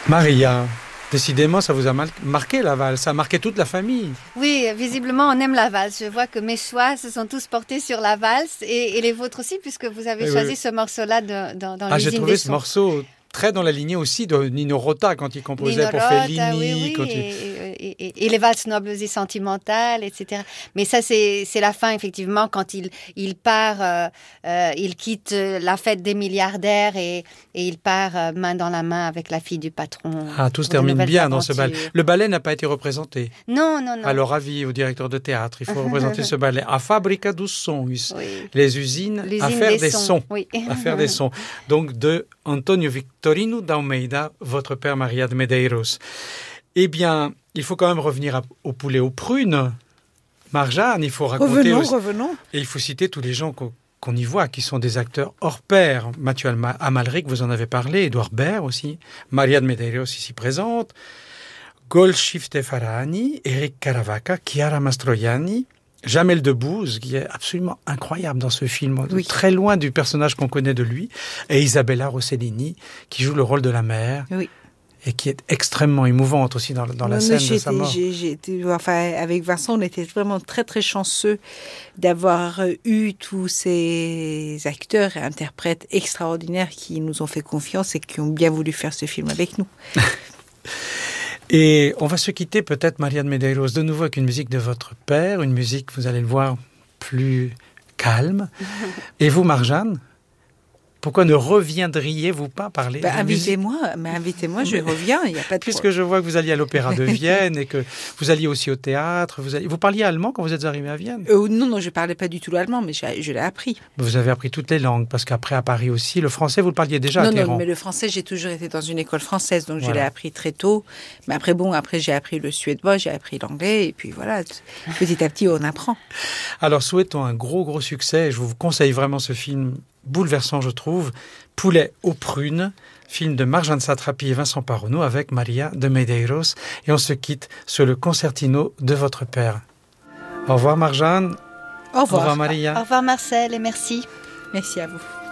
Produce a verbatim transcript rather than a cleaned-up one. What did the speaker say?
Maria, décidément, ça vous a mal- marqué la valse, ça a marqué toute la famille. Oui, visiblement, on aime la valse. Je vois que mes choix se sont tous portés sur la valse et, et les vôtres aussi, puisque vous avez Eh choisi oui. ce morceau-là de, dans, dans Ah, j'ai l'usine trouvé des ce sons. morceau très dans la lignée aussi de Nino Rota quand il composait Nino pour Rota, Fellini. oui, oui, quand il- et, et- et- et les valses nobles et sentimentales, et cetera. Mais ça, c'est, c'est la fin, effectivement, quand il, il part, euh, euh, il quitte la fête des milliardaires et, et il part euh, main dans la main avec la fille du patron. Ah, tout se pour de termine nouvelles bien dans ce ballet. aventures. Le ballet n'a pas été représenté. Non, non, non. Alors, avis au directeur de théâtre, il faut représenter ce ballet. A Fábrica dos Sons, Oui. les usines à L'usine faire des, des, sons. sons. Oui. À faire des sons. Donc, de Antonio Victorino d'Almeida, votre père Maria de Medeiros. Eh bien, il faut quand même revenir à- au poulet aux prunes. Marjane, il faut raconter Revenons, aussi- revenons. Et il faut citer tous les gens qu'on qu'on y voit, qui sont des acteurs hors pair. Mathieu Alma- Amalric, vous en avez parlé, Édouard Baird aussi, Maria de Medeiros ici présente, Golshifteh Farahani, Eric Caravaca, Chiara Mastroianni, Jamel Debbouze, qui est absolument incroyable dans ce film, Oui. très loin du personnage qu'on connaît de lui, et Isabella Rossellini, qui joue le rôle de la mère, Oui. et qui est extrêmement émouvante aussi dans, dans la Non, scène j'ai de sa été- mort. j'ai- j'ai été- enfin, avec Vincent, on était vraiment très très chanceux d'avoir euh, eu tous ces acteurs et interprètes extraordinaires qui nous ont fait confiance et qui ont bien voulu faire ce film avec nous. Et on va se quitter peut-être, Maria de Medeiros, de nouveau avec une musique de votre père, une musique, vous allez le voir, plus calme. Et vous, Marjane, pourquoi ne reviendriez-vous pas parler Bah, de musique? invitez-moi, mais invitez-moi, je reviens, il n'y a pas de Puisque problème. je vois que vous alliez à l'Opéra de Vienne et que vous alliez aussi au théâtre, vous, alliez... vous parliez allemand quand vous êtes arrivé à Vienne? Euh, non, non, je parlais pas du tout l'allemand, mais j'ai- je l'ai appris. Vous avez appris toutes les langues, parce qu'après à Paris aussi, le français, vous le parliez déjà à Non, Téhéran. non, mais le français, j'ai toujours été dans une école française, donc je Voilà. l'ai appris très tôt. Mais après, bon, après j'ai appris le suédois, j'ai appris l'anglais, et puis voilà, t- petit à petit, on apprend. Alors, souhaitons un gros, gros succès. Je vous conseille vraiment ce film bouleversant, je trouve. Poulet aux prunes, film de Marjane Satrapi et Vincent Paronneau avec Maria de Medeiros. Et on se quitte sur le concertino de votre père. Au revoir, Marjane. Au revoir. Au revoir, Maria. Au revoir, Marcel, et merci. Merci à vous.